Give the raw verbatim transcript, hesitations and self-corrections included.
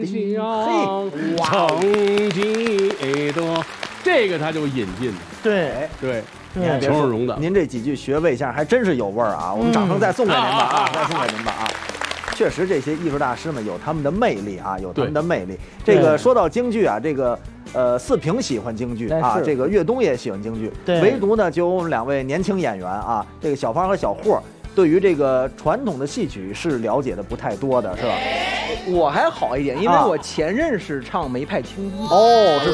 想成几多，这个他就引进的， 对对。 你还别说陈荣的， 您这几句学味相声还真是有味儿啊！我们掌声再送给您吧啊，再送给您吧啊！确实，这些艺术大师们有他们的魅力啊，有他们的魅力。这个说到京剧啊，这个呃，四平喜欢京剧啊，这个岳东也喜欢京剧，唯独呢，就我们两位年轻演员啊，这个小芳和小霍，对于这个传统的戏曲是了解的不太多的，是吧？ 我还好一点，因为我前任是唱梅派青衣哦，是